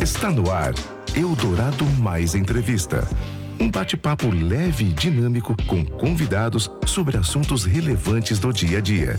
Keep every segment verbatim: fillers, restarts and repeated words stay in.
Está no ar Eldorado Mais Entrevista. Um bate-papo leve e dinâmico com convidados sobre assuntos relevantes do dia a dia.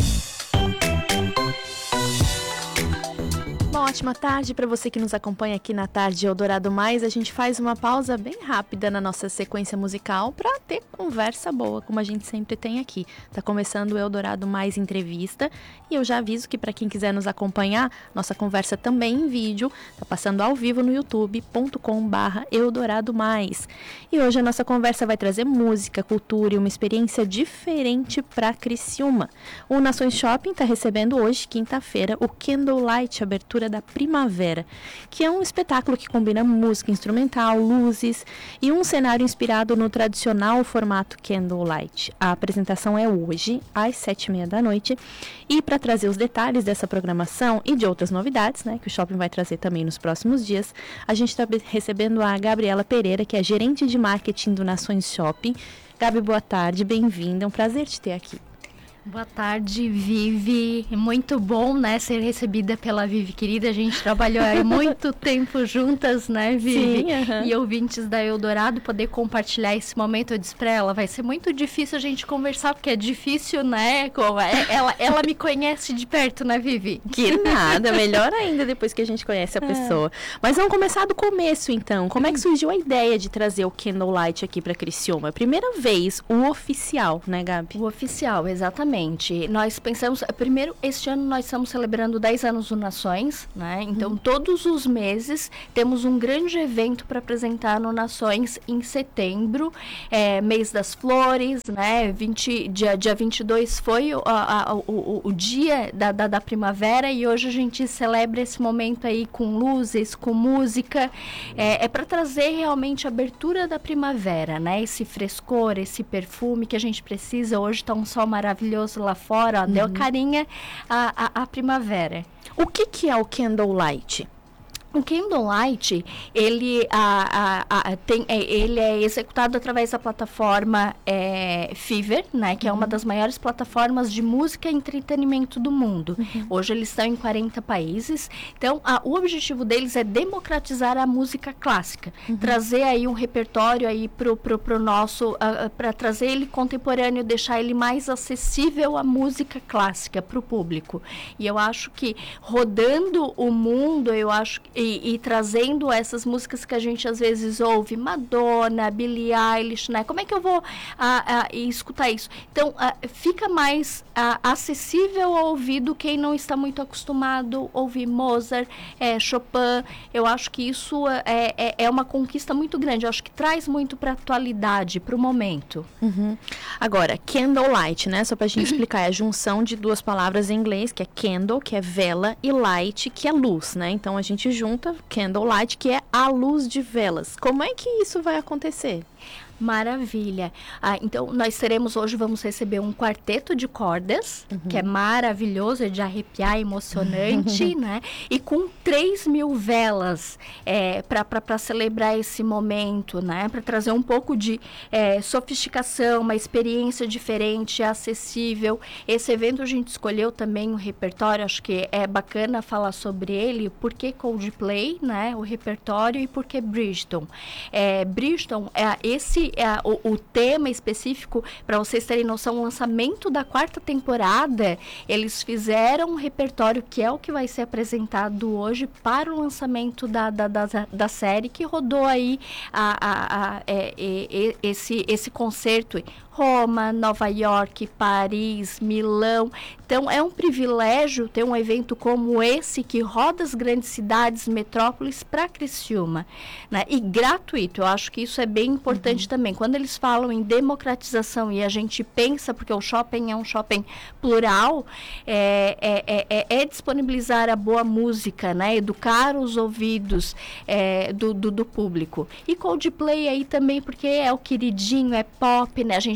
Uma ótima tarde para você que nos acompanha aqui na Tarde Eldorado Mais. A gente faz uma pausa bem rápida na nossa sequência musical para ter conversa boa, como a gente sempre tem aqui. Tá começando o Eldorado Mais Entrevista e eu já aviso que para quem quiser nos acompanhar, nossa conversa também em vídeo, tá passando ao vivo no youtube ponto com barra Eldorado Mais. E hoje a nossa conversa vai trazer música, cultura e uma experiência diferente para Criciúma. O Nações Shopping está recebendo hoje, quinta-feira, o Candlelight, abertura da Primavera, que é um espetáculo que combina música instrumental, luzes e um cenário inspirado no tradicional formato Candlelight. A apresentação é hoje, às sete e meia da noite, e para trazer os detalhes dessa programação e de outras novidades, né, que o shopping vai trazer também nos próximos dias, a gente está recebendo a Gabriela Pereira, que é gerente de marketing do Nações Shopping. Gabi, boa tarde, bem-vinda, é um prazer te ter aqui. Boa tarde, Vivi. Muito bom, né, ser recebida pela Vivi, querida. A gente trabalhou aí muito tempo juntas, né, Vivi? Sim, uhum. E ouvintes da Eldorado, poder compartilhar esse momento. Eu disse pra ela, vai ser muito difícil a gente conversar, porque é difícil, né? Ela, ela me conhece de perto, né, Vivi? Que nada, melhor ainda depois que a gente conhece a pessoa. É. Mas vamos começar do começo, então. Como é que surgiu a ideia de trazer o Candlelight aqui pra Criciúma? Primeira vez, o oficial, né, Gabi? O oficial, exatamente. Nós pensamos, primeiro, este ano nós estamos celebrando dez anos do Nações, né? Então, hum. todos os meses temos um grande evento para apresentar no Nações em setembro, é, mês das flores, né? vinte, dia, dia vinte e dois foi o, a, o, o, o dia da, da, da primavera e hoje a gente celebra esse momento aí com luzes, com música, é, é para trazer realmente a abertura da primavera, né? Esse frescor, esse perfume que a gente precisa. Hoje está um sol maravilhoso lá fora, ó, uhum. deu carinha a, a, a primavera. O que, que é o Candlelight? O Candlelight, ele, a, a, a, tem, é, ele é executado através da plataforma é, Fever, né, que uhum. é uma das maiores plataformas de música e entretenimento do mundo. Uhum. Hoje eles estão em quarenta países. Então, a, o objetivo deles é democratizar a música clássica, uhum. trazer aí um repertório aí pro, pro, pro nosso, uh, para trazer ele contemporâneo, deixar ele mais acessível à música clássica para o público. E eu acho que rodando o mundo, eu acho que E, e trazendo essas músicas que a gente às vezes ouve, Madonna, Billie Eilish, né? Como é que eu vou a, a, escutar isso? Então, a, fica mais a, acessível ao ouvido quem não está muito acostumado a ouvir Mozart, é, Chopin. Eu acho que isso é, é, é uma conquista muito grande. Eu acho que traz muito para a atualidade, para o momento. Uhum. Agora, Candlelight, né? Só para a gente explicar, é a junção de duas palavras em inglês, que é candle, que é vela, e light, que é luz, né? Então, a gente junta Candlelight, que é a luz de velas. Como é que isso vai acontecer? Maravilha. Ah, então, nós teremos hoje, vamos receber um quarteto de cordas, uhum. que é maravilhoso, é de arrepiar, emocionante, né? E com três mil velas é, para celebrar esse momento, né? Para trazer um pouco de é, sofisticação, uma experiência diferente, acessível. Esse evento a gente escolheu também um repertório, acho que é bacana falar sobre ele, por que Coldplay, né? O repertório e por que Bridgeton. É, Bridgeton, é, esse É, o, o tema específico, para vocês terem noção, o lançamento da quarta temporada, eles fizeram um repertório que é o que vai ser apresentado hoje para o lançamento da, da, da, da série, que rodou aí a, a, a, é, é, esse, esse concerto Roma, Nova York, Paris, Milão. Então, é um privilégio ter um evento como esse, que roda as grandes cidades, metrópoles, para Criciúma, né? E gratuito. Eu acho que isso é bem importante uhum. também. Quando eles falam em democratização e a gente pensa, porque o shopping é um shopping plural, é, é, é, é disponibilizar a boa música, né? Educar os ouvidos é, do, do, do público. E Coldplay aí também, porque é o queridinho, é pop, né? A gente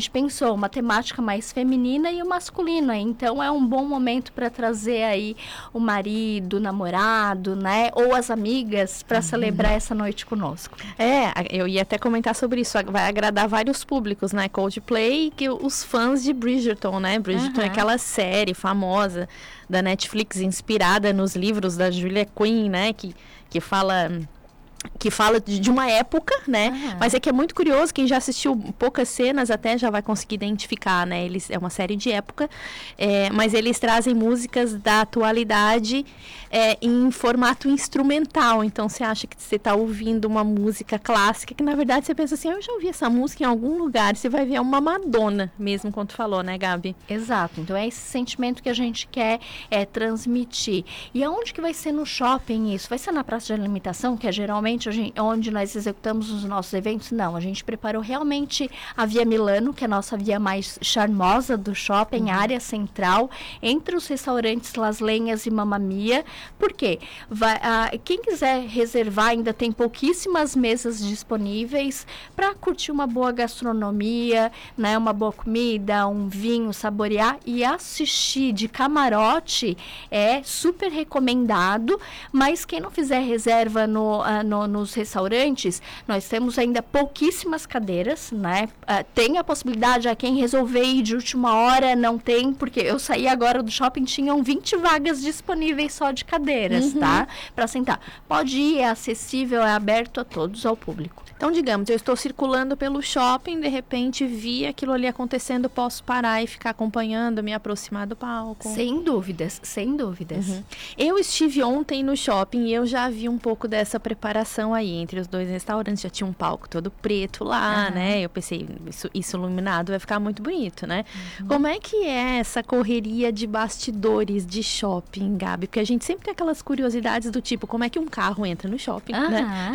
gente pensou uma temática mais feminina e o masculino. Então é um bom momento para trazer aí o marido, o namorado, né? Ou as amigas para uhum. celebrar essa noite conosco. É, eu ia até comentar sobre isso. Vai agradar vários públicos, né? Coldplay, que os fãs de Bridgerton, né? Bridgerton uhum. é aquela série famosa da Netflix, inspirada nos livros da Julia Quinn, né? Que, que fala... que fala de, de uma época, né? Uhum. Mas é que é muito curioso, quem já assistiu poucas cenas até já vai conseguir identificar, né? Eles, é uma série de época, é, mas eles trazem músicas da atualidade é, em formato instrumental. Então, você acha que você está ouvindo uma música clássica, que na verdade você pensa assim, eu já ouvi essa música em algum lugar. Você vai ver uma Madonna, mesmo como tu falou, né, Gabi? Exato. Então, é esse sentimento que a gente quer é, transmitir. E aonde que vai ser no shopping isso? Vai ser na Praça de Alimentação, que é geralmente onde nós executamos os nossos eventos? Não, a gente preparou realmente a Via Milano, que é a nossa via mais charmosa do shopping, uhum. área central, entre os restaurantes Las Lenhas e Mamma Mia. Por quê? Vai, ah, quem quiser reservar, ainda tem pouquíssimas mesas disponíveis para curtir uma boa gastronomia, né, uma boa comida, um vinho, saborear e assistir de camarote é super recomendado, mas quem não fizer reserva no, uh, no nos restaurantes, nós temos ainda pouquíssimas cadeiras, né? Uh, tem a possibilidade, a quem resolver ir de última hora, não tem, porque eu saí agora do shopping, tinham vinte vagas disponíveis só de cadeiras, uhum. tá? Para sentar. Pode ir, é acessível, é aberto a todos, ao público. Então, digamos, eu estou circulando pelo shopping, de repente vi aquilo ali acontecendo, posso parar e ficar acompanhando, me aproximar do palco? Sem dúvidas, sem dúvidas. Uhum. Eu estive ontem no shopping e eu já vi um pouco dessa preparação aí entre os dois restaurantes, já tinha um palco todo preto lá, uhum. né? Eu pensei, isso, isso iluminado vai ficar muito bonito, né? Uhum. Como é que é essa correria de bastidores de shopping, Gabi? Porque a gente sempre tem aquelas curiosidades do tipo, como é que um carro entra no shopping, uhum. né?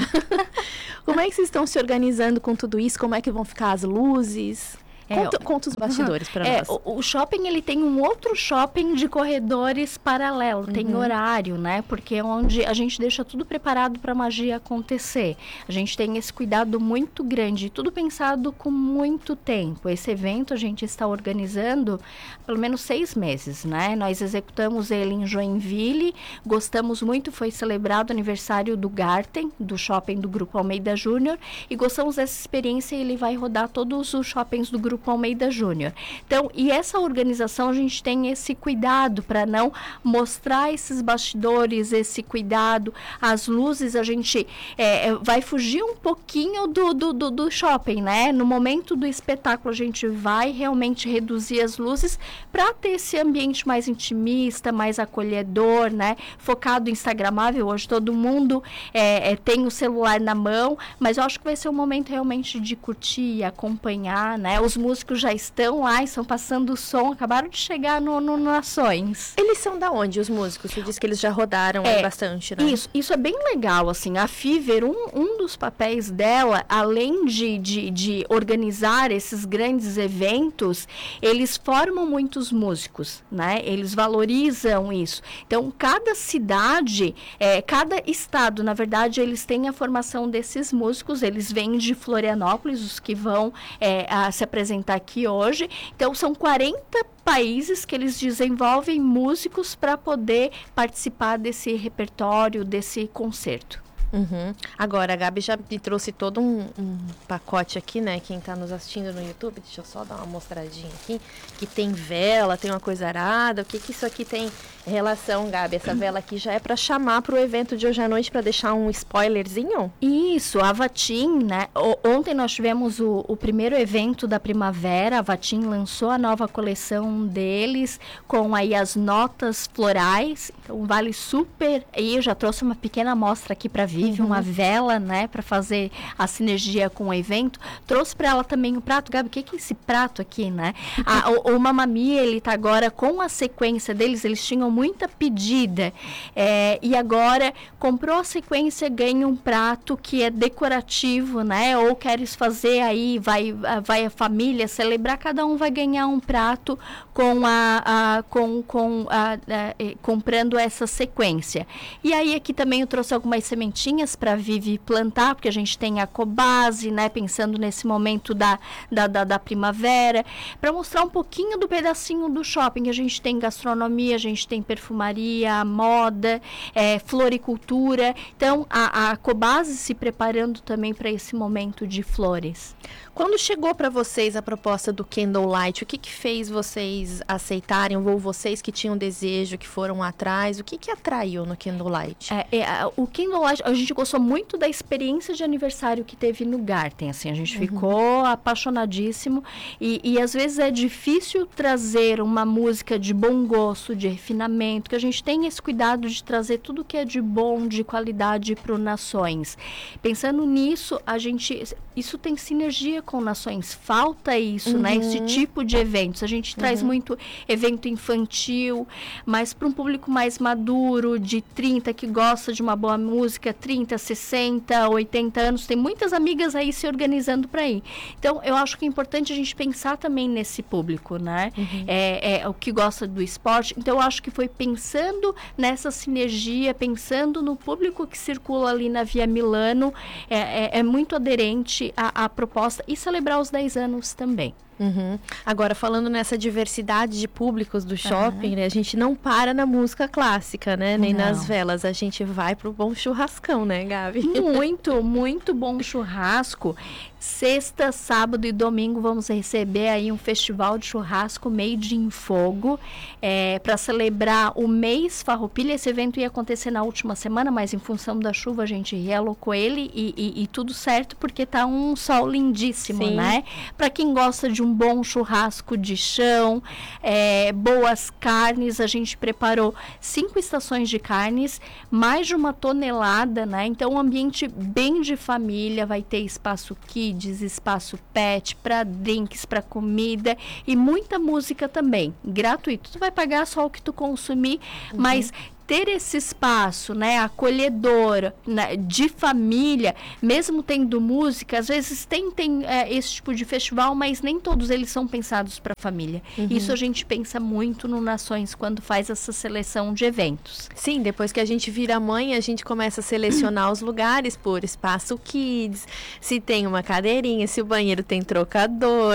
Como é que vocês estão se organizando com tudo isso? Como é que vão ficar as luzes? Conta, é, conta os bastidores para é, nós. O, o shopping, ele tem um outro shopping de corredores paralelo, uhum. tem horário, né? Porque é onde a gente deixa tudo preparado para a magia acontecer. A gente tem esse cuidado muito grande, tudo pensado com muito tempo. Esse evento a gente está organizando pelo menos seis meses, né? Nós executamos ele em Joinville, gostamos muito, foi celebrado o aniversário do Garten, do shopping do Grupo Almeida Júnior, e gostamos dessa experiência e ele vai rodar todos os shoppings do Grupo Almeida Júnior. Então, e essa organização, a gente tem esse cuidado para não mostrar esses bastidores, esse cuidado, as luzes, a gente é, vai fugir um pouquinho do, do, do, do shopping, né? No momento do espetáculo, a gente vai realmente reduzir as luzes para ter esse ambiente mais intimista, mais acolhedor, né? Focado em instagramável. Hoje todo mundo é, é, tem o celular na mão, mas eu acho que vai ser um momento realmente de curtir, acompanhar, né? Os músicos já estão lá e estão passando o som, acabaram de chegar no, no Nações. Eles são da onde, os músicos? Você disse que eles já rodaram é, bastante, né? Isso, isso é bem legal, assim, a Fever, um, um dos papéis dela, além de, de, de organizar esses grandes eventos, eles formam muitos músicos, né? Eles valorizam isso. Então, cada cidade, é, cada estado, na verdade, eles têm a formação desses músicos, eles vêm de Florianópolis, os que vão é, a, se apresentar aqui hoje. Então, são quarenta países que eles desenvolvem músicos para poder participar desse repertório, desse concerto. Uhum. Agora, a Gabi já me trouxe todo um, um pacote aqui, né? Quem está nos assistindo no YouTube, deixa eu só dar uma mostradinha aqui, que tem vela, tem uma coisa arada. O que que isso aqui tem relação, Gabi? Essa vela aqui já é para chamar para o evento de hoje à noite, para deixar um spoilerzinho? Isso, a Vatim, né? O, ontem nós tivemos o, o primeiro evento da primavera, a Vatim lançou a nova coleção deles, com aí as notas florais, então vale super, e eu já trouxe uma pequena amostra aqui para Vivi, uhum. uma vela, né, para fazer a sinergia com o evento. Trouxe para ela também o prato. Gabi, o que que é esse prato aqui, né? a, o, o Mamma Mia, ele tá agora com a sequência deles, eles tinham muita pedida, é, e agora comprou a sequência, ganha um prato que é decorativo, né, ou queres fazer aí, vai, vai a família celebrar, cada um vai ganhar um prato com a, a com, com a, a, a, comprando essa sequência. E aí aqui também eu trouxe algumas sementinhas para Vivi plantar, porque a gente tem a Cobase, né, pensando nesse momento da, da, da, da primavera, para mostrar um pouquinho do pedacinho do shopping. A gente tem gastronomia, a gente tem perfumaria, moda, é, floricultura. Então a, a Cobase se preparando também para esse momento de flores. Quando chegou para vocês a proposta do Candlelight, o que que fez vocês aceitarem, ou vocês que tinham desejo, que foram atrás, o que que atraiu no Candlelight? É, é, o Candlelight, a gente gostou muito da experiência de aniversário que teve no Garten, assim, a gente uhum. ficou apaixonadíssimo, e, e às vezes é difícil trazer uma música de bom gosto, de refinamento, que a gente tem esse cuidado de trazer tudo que é de bom, de qualidade para o Nações. Pensando nisso, a gente, isso tem sinergia com Nações, falta isso, uhum. né? Esse tipo de eventos. A gente uhum. traz muito evento infantil, mas para um público mais maduro, de trinta, que gosta de uma boa música, trinta, sessenta, oitenta anos, tem muitas amigas aí se organizando para ir. Então, eu acho que é importante a gente pensar também nesse público, né? Uhum. É, é o que gosta do esporte. Então, eu acho que foi pensando nessa sinergia, pensando no público que circula ali na Via Milano, é, é, é muito aderente à, à proposta, e celebrar os dez anos também. Uhum. Agora, falando nessa diversidade de públicos do shopping, uhum. né, a gente não para na música clássica, né? Nem não. nas velas. A gente vai pro bom churrascão, né, Gabi? Muito, muito bom churrasco. Sexta, sábado e domingo vamos receber aí um festival de churrasco Made in Fogo, é, para celebrar o mês Farroupilha. Esse evento ia acontecer na última semana, mas em função da chuva a gente realocou ele e, e, e tudo certo, porque tá um sol lindíssimo, Sim. né? Para quem gosta de um bom churrasco de chão, é, boas carnes, a gente preparou cinco estações de carnes, mais de uma tonelada, né? Então um ambiente bem de família, vai ter espaço kids, espaço pet, para drinks, para comida e muita música também, gratuito. Tu vai pagar só o que tu consumir, uhum. mas ter esse espaço, né, acolhedor, né, de família, mesmo tendo música, às vezes tem, tem é, esse tipo de festival, mas nem todos eles são pensados para a família. Uhum. Isso a gente pensa muito no Nações quando faz essa seleção de eventos. Sim, depois que a gente vira mãe, a gente começa a selecionar os lugares por espaço kids, se tem uma cadeirinha, se o banheiro tem trocador.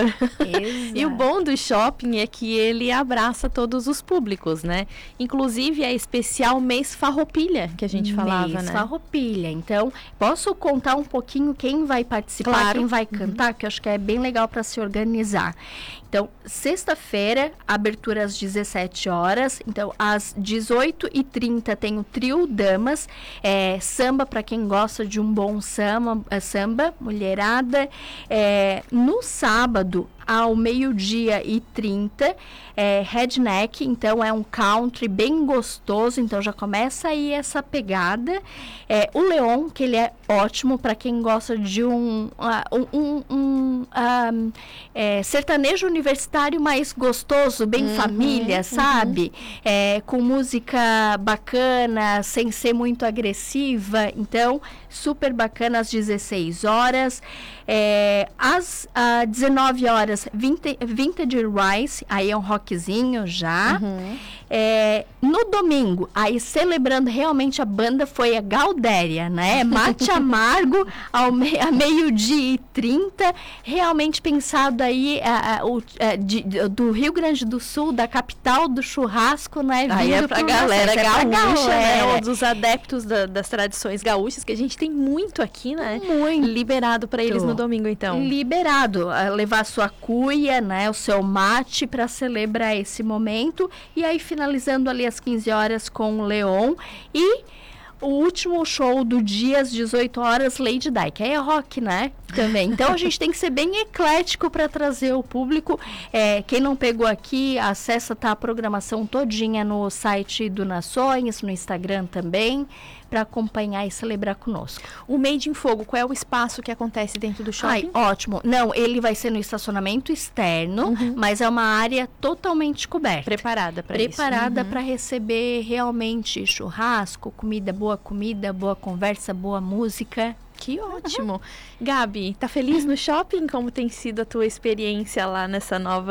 E o bom do shopping é que ele abraça todos os públicos, né? Inclusive é especial o mês Farroupilha, que a gente falava, mês né? Farroupilha. Então, posso contar um pouquinho quem vai participar, claro. quem vai cantar, uhum. que eu acho que é bem legal para se organizar. Então, sexta-feira, abertura às dezessete horas. Então, às dezoito e trinta tem o Trio Damas, é, samba para quem gosta de um bom samba, é, samba mulherada. É, no sábado, ao meio-dia e trinta, é, Redneck, então é um country bem gostoso, então já começa aí essa pegada. É, o Leon, que ele é ótimo para quem gosta de um, uh, um, um, um uh, é, sertanejo universitário mais gostoso, bem uhum, família, uhum. sabe? É, com música bacana, sem ser muito agressiva, então super bacana às dezesseis horas. É, às uh, dezenove horas, Vintage, Vintage Rice, aí é um rockzinho já. Uhum. É, no domingo, aí celebrando realmente a banda, foi a Galdéria, né? Mate amargo ao me, a meio-dia e trinta, realmente pensado aí a, a, o, a, de, do Rio Grande do Sul, da capital do churrasco, né? Aí é pra galera gaúcha, né? Ou dos adeptos da, das tradições gaúchas, que a gente tem muito aqui, né? Muito. Liberado para eles no domingo, então. Liberado. A levar a sua cuia, né? O seu mate para celebrar esse momento. E aí, finalizando ali às quinze horas com o Leon. E o último show do dia às dezoito horas, Lady Di, que aí é rock, né? Também. Então a gente tem que ser bem eclético para trazer o público. É, quem não pegou aqui, acessa tá, a programação todinha no site do Nações, no Instagram também, para acompanhar e celebrar conosco. O Made in Fogo, qual é o espaço que acontece dentro do shopping? Ai, ótimo. Não, ele vai ser no estacionamento externo, uhum. mas é uma área totalmente coberta. Preparada para isso. Preparada uhum. para receber realmente churrasco, comida, boa comida, boa conversa, boa música. Que ótimo. Gabi, tá feliz no shopping? Como tem sido a tua experiência lá nessa nova...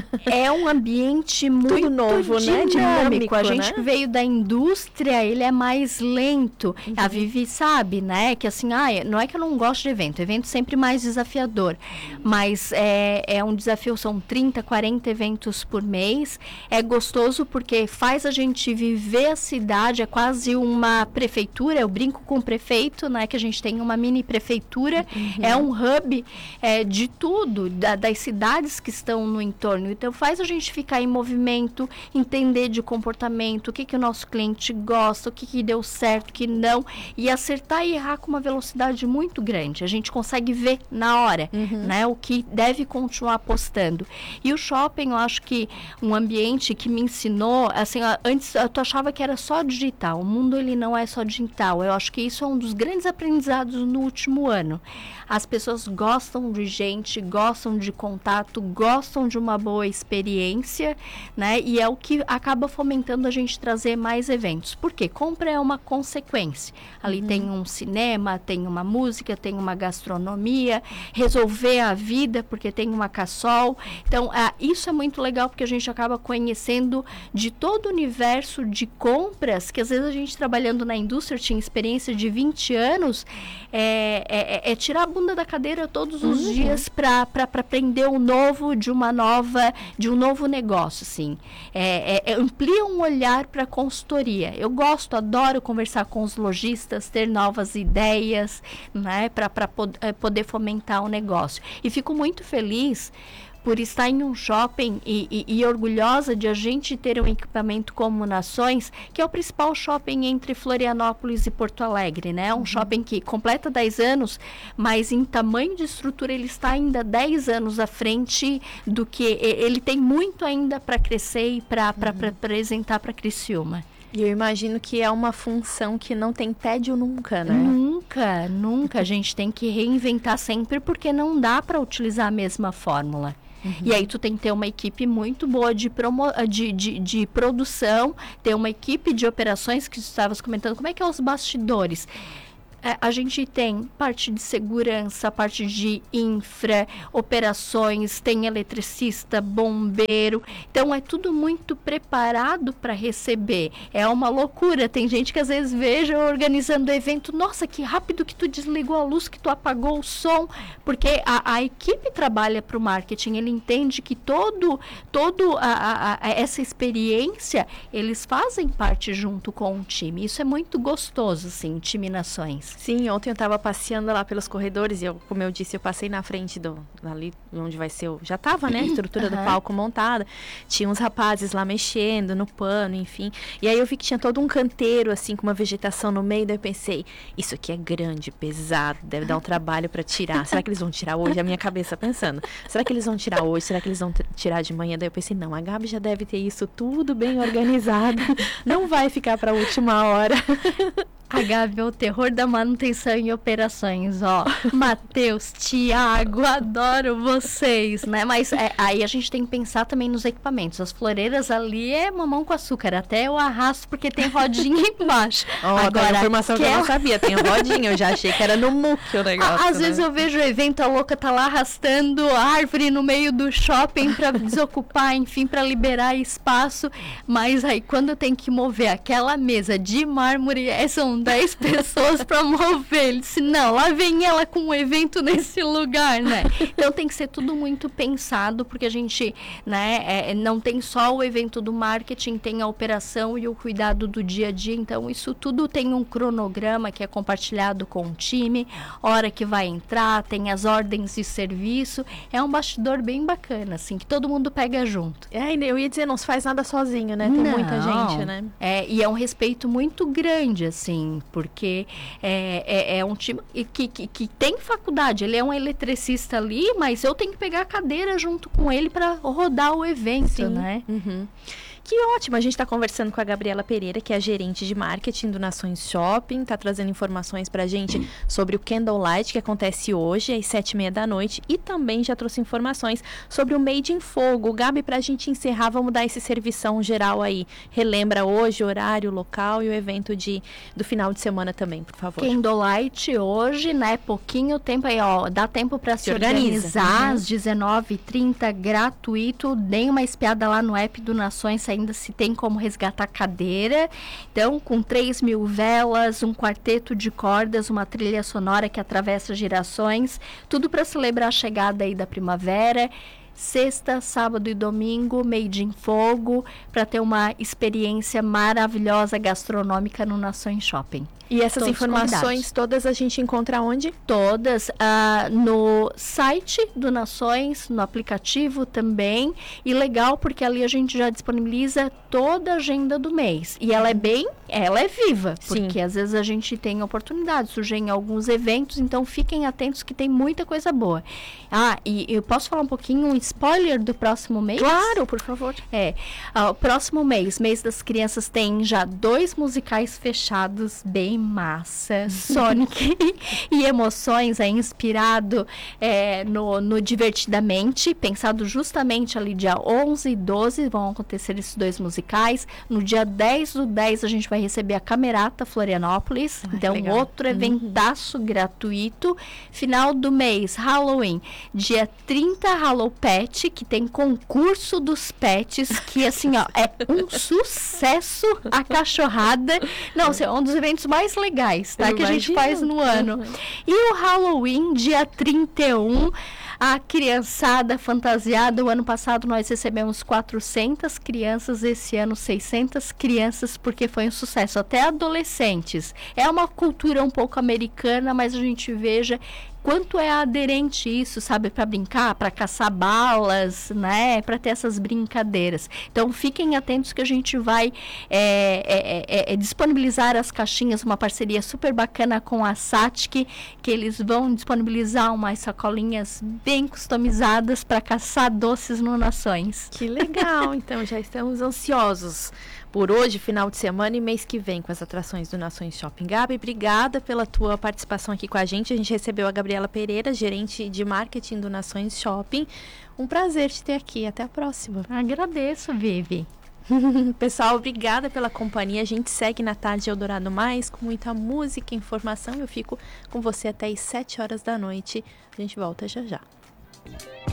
É um ambiente muito Tudo novo, né? dinâmico. Dinâmico, A gente né? veio da indústria, ele é mais lento. Uhum. A Vivi sabe, né? Que assim, ah, não é que eu não gosto de evento. Evento sempre mais desafiador. Mas é, é um desafio, são trinta, quarenta eventos por mês. É gostoso porque faz a gente viver a cidade, é quase uma prefeitura. Eu brinco com o prefeito, né? Que a gente tem uma mini prefeitura. Uhum. É um hub é, de tudo, da, das cidades que estão no entorno. Então, faz a gente ficar em movimento, entender de comportamento, o que, que o nosso cliente gosta, o que, que deu certo, o que não, e acertar e errar com uma velocidade muito grande. A gente consegue ver na hora, uhum. né, o que deve continuar apostando. E o shopping, eu acho que um ambiente que me ensinou, assim, antes eu achava que era só digital. O mundo, ele não é só digital. Eu acho que isso é um dos grandes aprendizados no último ano. As pessoas gostam de gente, gostam de contato, gostam de uma boa experiência, né? E é o que acaba fomentando a gente trazer mais eventos. Por quê? Compra é uma consequência. Ali uhum. tem um cinema, tem uma música, tem uma gastronomia, resolver a vida, porque tem uma Cassol. Então, ah, isso é muito legal, porque a gente acaba conhecendo de todo o universo de compras, que às vezes a gente trabalhando na indústria tinha experiência de vinte anos, é, é, é tirar a bunda da cadeira todos os uhum. dias para aprender o novo de uma nova, de um novo negócio, assim. É, é, é, amplia um olhar para a consultoria. Eu gosto, adoro conversar com os lojistas, ter novas ideias, né, para pod poder fomentar o negócio. E fico muito feliz por estar em um shopping e, e, e orgulhosa de a gente ter um equipamento como Nações, que é o principal shopping entre Florianópolis e Porto Alegre, né? Um uhum. shopping que completa dez anos, mas em tamanho de estrutura ele está ainda dez anos à frente do que... Ele tem muito ainda para crescer e para uhum. apresentar para Criciúma. E eu imagino que é uma função que não tem tédio nunca, né? Nunca, nunca. A gente tem que reinventar sempre, porque não dá para utilizar a mesma fórmula. Uhum. E aí tu tem que ter uma equipe muito boa de, promo de, de, de produção, ter uma equipe de operações, que tu estavas comentando, como é que é os bastidores? É, a gente tem parte de segurança, parte de infra, operações, tem eletricista, bombeiro. Então, é tudo muito preparado para receber. É uma loucura. Tem gente que às vezes veja organizando o evento. Nossa, que rápido que tu desligou a luz, que tu apagou o som. Porque a, a equipe trabalha para o marketing. Ele entende que todo, todo a, a, a, essa experiência, eles fazem parte junto com o time. Isso é muito gostoso, assim, time Nações. Sim, ontem eu estava passeando lá pelos corredores e eu, como eu disse, eu passei na frente do, ali onde vai ser o... Já estava, né, a estrutura uhum. do palco montada. Tinha uns rapazes lá mexendo no pano, enfim. E aí eu vi que tinha todo um canteiro, assim, com uma vegetação no meio. Daí eu pensei, isso aqui é grande, pesado, deve dar um trabalho para tirar. Será que eles vão tirar hoje? A minha cabeça pensando, será que eles vão tirar hoje? Será que eles vão tirar de manhã? Daí eu pensei, não, a Gabi já deve ter isso tudo bem organizado. Não vai ficar para a última hora. A Gabi é o terror da manutenção e operações, ó. Matheus, Thiago, adoro vocês, né? Mas é, aí a gente tem que pensar também nos equipamentos. As floreiras ali é mamão com açúcar. Até eu arrasto porque tem rodinha embaixo. Oh, agora, a informação que eu não sabia, tem rodinha. Eu já achei que era no muque o negócio. Às né? vezes eu vejo o evento, a louca tá lá arrastando árvore no meio do shopping para desocupar, enfim, para liberar espaço. Mas aí quando eu tenho que mover aquela mesa de mármore, são dez pessoas para mover. Ele disse, não, lá vem ela com um evento nesse lugar, né? Então tem que ser tudo muito pensado, porque a gente, né, é, não tem só o evento do marketing, tem a operação e o cuidado do dia a dia. Então isso tudo tem um cronograma que é compartilhado com o time, hora que vai entrar, tem as ordens de serviço. É um bastidor bem bacana, assim, que todo mundo pega junto. É, eu ia dizer, não se faz nada sozinho, né? Tem não, muita gente, né? É, e é um respeito muito grande, assim, porque é, é, é um time que, que, que tem faculdade. Ele é um eletricista ali, mas eu tenho que pegar a cadeira junto com ele para rodar o evento, Sim. né? Uhum. Que ótimo, a gente está conversando com a Gabriela Pereira, que é a gerente de marketing do Nações Shopping, está trazendo informações para a gente sobre o Candlelight, que acontece hoje, às sete e meia da noite, e também já trouxe informações sobre o Made in Fogo. Gabi, para a gente encerrar, vamos dar esse servição geral aí. Relembra hoje o horário, o local e o evento de, do final de semana também, por favor. Candlelight hoje, né, pouquinho tempo aí, ó, dá tempo para se, se organiza. organizar, uhum. às dezenove e trinta, gratuito, deem uma espiada lá no app do Nações, ainda se tem como resgatar cadeira. Então, com três mil velas, um quarteto de cordas, uma trilha sonora que atravessa gerações, tudo para celebrar a chegada aí da primavera. Sexta, sábado e domingo, Made in Fogo, para ter uma experiência maravilhosa gastronômica no Nações Shopping. E essas Todos informações convidados. todas a gente encontra onde? Todas uh, no site do Nações, no aplicativo também. E legal porque ali a gente já disponibiliza toda a agenda do mês. E ela é bem, ela é viva. Porque Sim. às vezes a gente tem oportunidade, surgem alguns eventos, então fiquem atentos que tem muita coisa boa. Ah, e eu posso falar um pouquinho, um spoiler do próximo mês? Claro, por favor. É, uh, o próximo mês, mês das crianças, tem já dois musicais fechados, bem massa, Sonic e Emoções, é inspirado é, no, no Divertidamente, pensado justamente ali dia onze e doze, vão acontecer esses dois musicais. No dia dez do dez a gente vai receber a Camerata Florianópolis, ah, então legal. Outro eventaço uhum. gratuito. Final do mês, Halloween, dia trinta, Hallow Pet, que tem concurso dos pets, que assim, ó, é um sucesso a cachorrada. Não, assim, é um dos eventos mais legais, tá? Eu que imagino. A gente faz no ano. Uhum. E o Halloween, dia trinta e um, a criançada fantasiada. O ano passado nós recebemos quatrocentas crianças, esse ano seiscentas crianças, porque foi um sucesso. Até adolescentes. É uma cultura um pouco americana, mas a gente veja quanto é aderente isso, sabe, para brincar, para caçar balas, né, para ter essas brincadeiras. Então, fiquem atentos que a gente vai é, é, é, disponibilizar as caixinhas, uma parceria super bacana com a Satic, que eles vão disponibilizar umas sacolinhas bem customizadas para caçar doces no Nações. Que legal, então já estamos ansiosos por hoje, final de semana e mês que vem com as atrações do Nações Shopping. Gabi, obrigada pela tua participação aqui com a gente. A gente recebeu a Gabriela Pereira, gerente de marketing do Nações Shopping. Um prazer te ter aqui. Até a próxima. Agradeço, Vivi. Pessoal, obrigada pela companhia. A gente segue na tarde Eldorado Mais com muita música e informação. Eu fico com você até às sete horas da noite. A gente volta já já.